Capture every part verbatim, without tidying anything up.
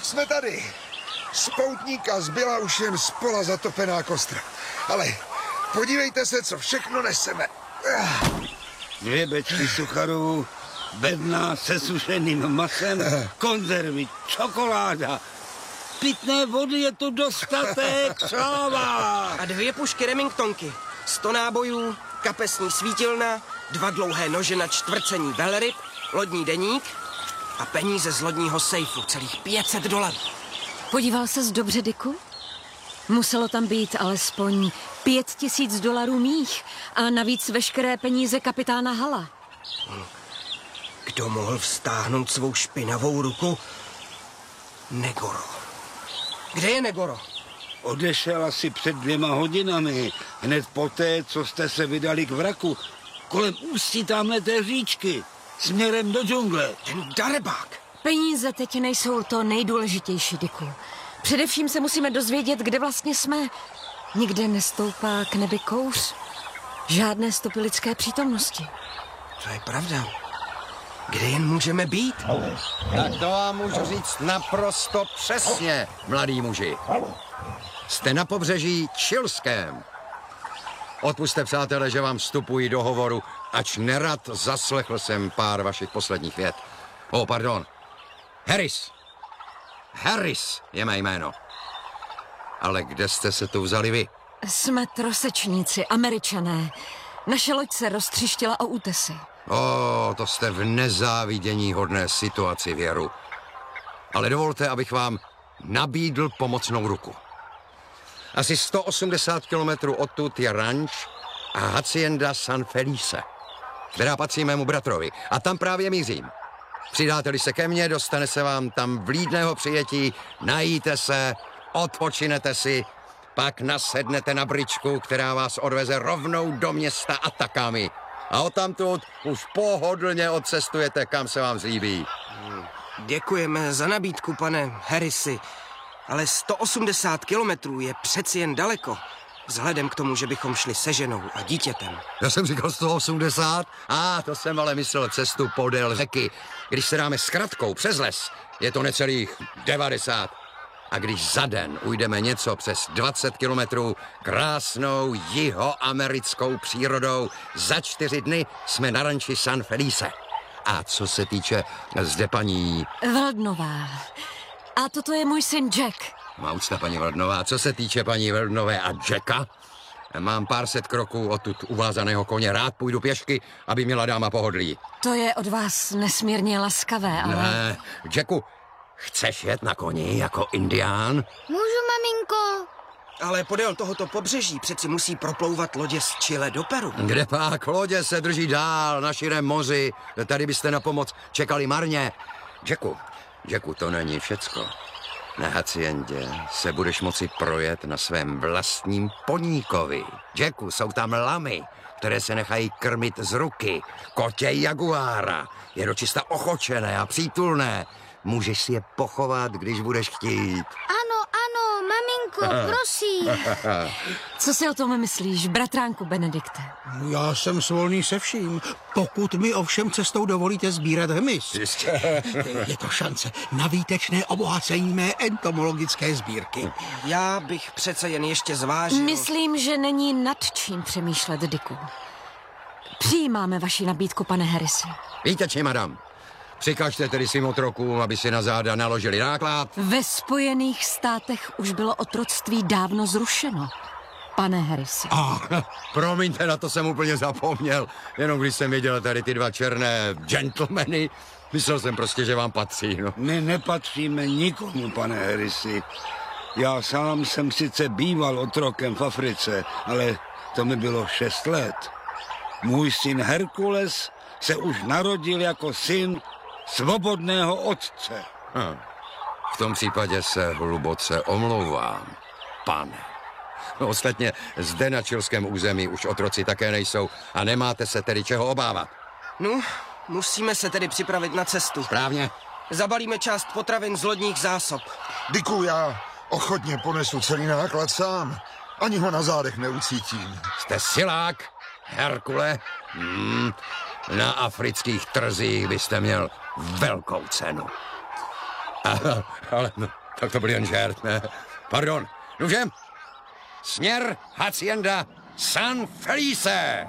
jsme tady. Z poutníka zbyla už jen spola zatopená kostra. Ale podívejte se, co všechno neseme. Dvě bečky sucharů, bedna se sušeným masem, konzervy, čokoláda. Pitné vody je tu dostatek, tráva. A dvě pušky Remingtonky, sto nábojů, kapesní svítilna, dva dlouhé nože na čtvrcení velryb, lodní deník a peníze z lodního sejfu, celých pět set dolarů. Podíval ses dobře, Dicku? Muselo tam být alespoň pět tisíc dolarů mých a navíc veškeré peníze kapitána Hala. Kdo mohl vztáhnout svou špinavou ruku? Negoro. Kde je Negoro? Odešel asi před dvěma hodinami, hned poté, co jste se vydali k vraku, kolem ústí tamhle té říčky, směrem do džungle. Ten darebák. Peníze teď nejsou to nejdůležitější, Dicku. Především se musíme dozvědět, kde vlastně jsme. Nikde nestoupá k nebi kouř. Žádné stopy lidské přítomnosti. To je pravda. Kde jen můžeme být? Tak to vám můžu říct naprosto přesně, mladý muži. Jste na pobřeží Chilském. Odpusťte, přátelé, že vám vstupuji do hovoru, ač nerad zaslechl jsem pár vašich posledních vět. Oh, pardon. Harris. Harris je mé jméno. Ale kde jste se tu vzali vy? Jsme trosečníci, Američané. Naše loď se roztřištila o útesy. O, to jste v nezávidění hodné situaci, Věru. Ale dovolte, abych vám nabídl pomocnou ruku. Asi sto osmdesát kilometrů odtud je ranč a hacienda San Felice, která patří mému bratrovi. A tam právě mířím. Přidáte-li se ke mně, dostane se vám tam vlídného přijetí, najíte se, odpočinete si, pak nasednete na bričku, která vás odveze rovnou do města Atakami. A odtamtud už pohodlně odcestujete, kam se vám zlíbí. Děkujeme za nabídku, pane Harrisi, ale sto osmdesát kilometrů je přeci jen daleko, vzhledem k tomu, že bychom šli se ženou a dítětem. Já jsem říkal sto osmdesát? A ah, to jsem ale myslel cestu podél řeky. Když se dáme zkratkou přes les, je to necelých devadesát. A když za den ujdeme něco přes dvacet kilometrů krásnou jihoamerickou přírodou, za čtyři dny jsme na ranči San Felice. A co se týče zde paní... Valdnová. A toto je můj syn Jack. Má úcta, paní Valdnová. Co se týče paní Valdnové a Jacka, mám pár set kroků odtud uvázaného koně. Rád půjdu pěšky, aby měla dáma pohodlí. To je od vás nesmírně laskavé, ale... Ne, Jacku, chceš jet na koni jako indián? Můžu, maminko? Ale podél tohoto pobřeží přeci musí proplouvat lodě z Chile do Peru. Kde pak? Lodě se drží dál na širém moři. Tady byste na pomoc čekali marně. Jacku, Jacku, to není všecko. Na haciendě se budeš moci projet na svém vlastním poníkovi. Jacku, jsou tam lamy, které se nechají krmit z ruky. Kotě jaguára. Je dočista ochočené a přítulné. Můžeš si je pochovat, když budeš chtít. Ano, ano, maminko, prosím. Co si o tom myslíš, bratránku Benedikte? Já jsem svolný se vším, pokud mi ovšem cestou dovolíte sbírat hmyz. Jistě. Je to šance na výtečné obohacení mé entomologické sbírky. Já bych přece jen ještě zvážil... Myslím, že není nad čím přemýšlet, Dicku. Přijímáme vaši nabídku, pane Harrisi. Výtečně, madam. Přikažte tedy svým otrokům, aby si na záda naložili náklad. Ve Spojených státech už bylo otroctví dávno zrušeno, pane Harrisi. Ah, promiňte, na to jsem úplně zapomněl. Jenom když jsem viděl tady ty dva černé gentlemany, myslel jsem prostě, že vám patří. No. My nepatříme nikomu, pane Harrisi. Já sám jsem sice býval otrokem v Africe, ale to mi bylo šest let. Můj syn Herkules se už narodil jako syn svobodného otce. Hm. V tom případě se hluboce omlouvám, pane. No, ostatně zde na chilském území už otroci také nejsou a nemáte se tedy čeho obávat. No, musíme se tedy připravit na cestu. Správně. Zabalíme část potravin z lodních zásob. Diku, já ochotně ponesu celý náklad sám. Ani ho na zádech neucítím. Jste silák, Herkule. Hmm. Na afrických trzích byste měl velkou cenu. Ale, ale no, Tak to byl jen žert, ne? Pardon, můžem? Směr Hacienda San Felice.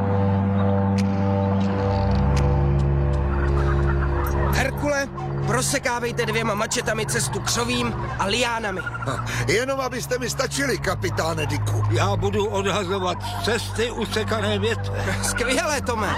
Herkule, prosekávejte dvěma mačetami cestu křovím a liánami. Jenom abyste mi stačili, kapitáne Dicku. Já budu odhazovat z cesty usekané větve. Skvělé, Tome.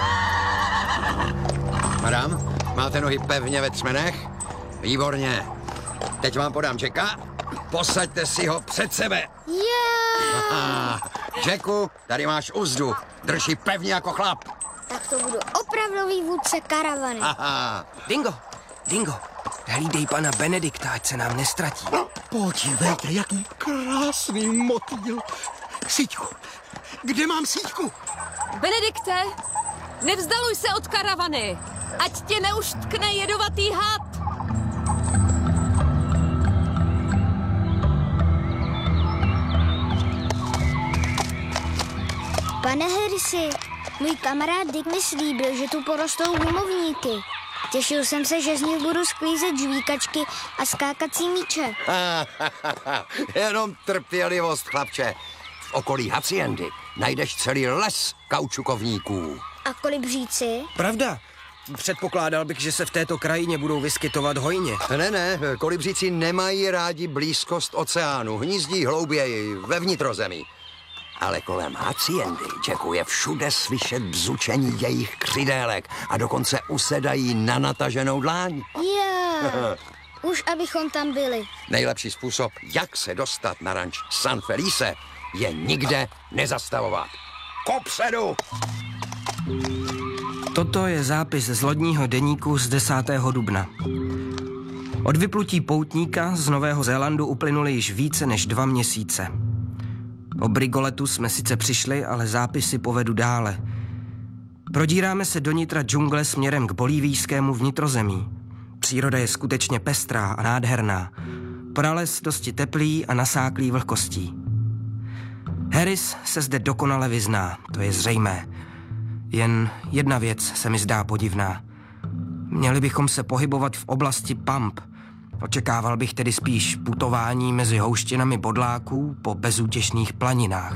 Madam, máte nohy pevně ve třmenech? Výborně. Teď vám podám Jacka. Posaďte si ho před sebe. Yeah. Aha. Jacku, tady máš uzdu. Drž ji pevně jako chlap. Tak to budu opravdový vůdce karavany. Aha. Dingo, Dingo, hlídej pana Benedikta, ať se nám nestratí. Podívejte, jaký krásný motýl. Síťku, kde mám síťku? Benedikte, nevzdaluj se od karavany, ať tě neuštkne jedovatý had. Pane Harrisi, můj kamarád Dick mi slíbil, že tu porostou gumovníky. Těšil jsem se, že z nich budu sklízet žvíkačky a skákací míče. Jenom trpělivost, chlapče. V okolí Haciendy najdeš celý les kaučukovníků. A kolibříci? Pravda. Předpokládal bych, že se v této krajině budou vyskytovat hojně. Ne, ne, kolibříci nemají rádi blízkost oceánu, hnízdí hlouběji ve vnitrozemí. Ale kolem Haciendy, Jacku, je všude slyšet bzučení jejich křidélek a dokonce usedají na nataženou dláň. Yeah. Už abychom tam byli. Nejlepší způsob, jak se dostat na ranč San Felice, je nikde nezastavovat. Kopředu! Toto je zápis z lodního deníku z desátého dubna. Od vyplutí poutníka z Nového Zélandu uplynuly již více než dva měsíce. O Brigoletu jsme sice přišli, ale zápisy povedu dále. Prodíráme se do nitra džungle směrem k bolívijskému vnitrozemí. Příroda je skutečně pestrá a nádherná. Prales dosti teplý a nasáklý vlhkostí. Harris se zde dokonale vyzná, to je zřejmé. Jen jedna věc se mi zdá podivná. Měli bychom se pohybovat v oblasti Pamp. Očekával bych tedy spíš putování mezi houštinami bodláků po bezútěšných planinách.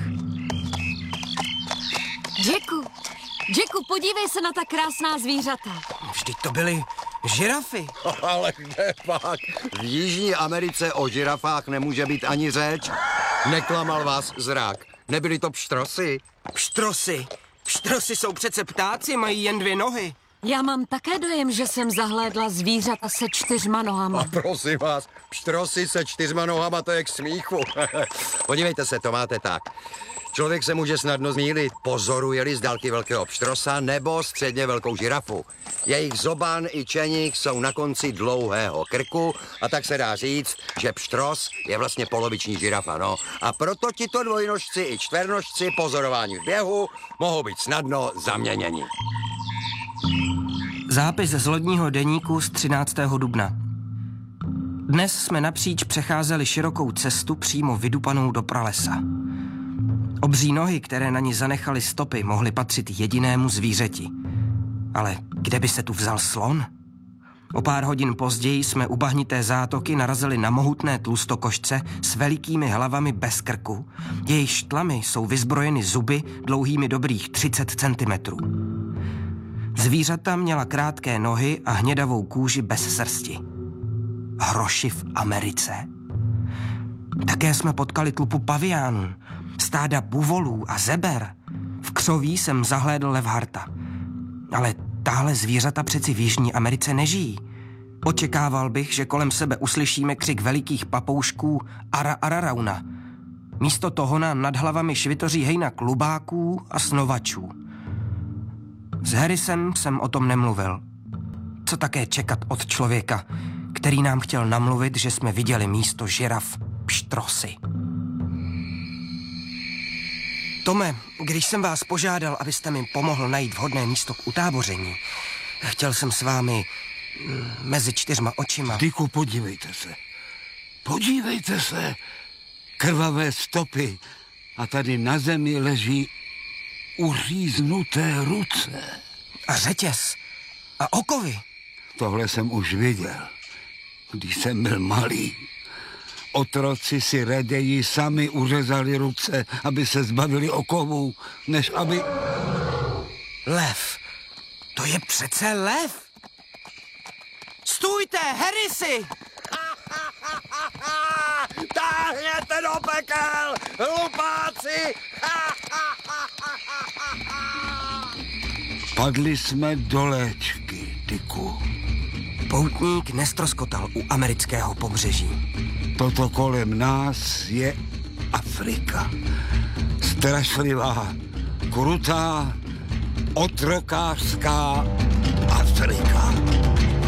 Jacku, Jacku, podívej se na ta krásná zvířata. Vždyť to byly žirafy. Ale kde pak? V Jižní Americe o žirafách nemůže být ani řeč. Neklamal vás zrak. Nebyly to pštrosy? Pštrosy. Pštrosy jsou přece ptáci, mají jen dvě nohy. Já mám také dojem, že jsem zahlédla zvířata se čtyřma nohama. A prosím vás, pštrosy se čtyřma nohama, to je k smíchu. Podívejte se, to máte tak. Člověk se může snadno zmýlit, pozoruje-li z dálky velkého pštrosa nebo středně velkou žirafu. Jejich zoban i čeník jsou na konci dlouhého krku a tak se dá říct, že pštros je vlastně poloviční žirafa, no. A proto tito dvojnožci i čtvernožci pozorování v běhu mohou být snadno zaměněni. Zápis z lodního deníku z třináctého dubna. Dnes jsme napříč přecházeli širokou cestu přímo vydupanou do pralesa. Obří nohy, které na ní zanechaly stopy, mohly patřit jedinému zvířeti. Ale kde by se tu vzal slon? O pár hodin později jsme u bahnité zátoky narazili na mohutné tlustokošce s velikými hlavami bez krku. Jejich tlamy jsou vyzbrojeny zuby dlouhými dobrých třicet centimetrů. Zvířata měla krátké nohy a hnědavou kůži bez srsti. Hroši v Americe? Také jsme potkali tlupu paviánů, stáda buvolů a zeber. V křoví jsem zahlédl levharta. Ale tahle zvířata přeci v Jižní Americe nežijí. Očekával bych, že kolem sebe uslyšíme křik velikých papoušků Ara Ararauna. Místo toho nám nad hlavami švitoří hejna klubáků a snovačů. S Harrisem jsem o tom nemluvil. Co také čekat od člověka, který nám chtěl namluvit, že jsme viděli místo žiraf pštrosy. Tome, když jsem vás požádal, abyste mi pomohl najít vhodné místo k utáboření, chtěl jsem s vámi mm, mezi čtyřma očima... Dicku, podívejte se. Podívejte se. Krvavé stopy. A tady na zemi leží uříznuté ruce. A řetěz. A okovy. Tohle jsem už viděl, když jsem byl malý. otroci si raději sami uřezali ruce, aby se zbavili okovů, než aby... Lev. To je přece lev. Stůjte, Harrisy! Táhněte do pekel, hlupáci! Padli jsme do léčky, Diku. Poutník nestroskotal u amerického pobřeží. Toto kolem nás je Afrika. Strašlivá, krutá, otrokářská Afrika.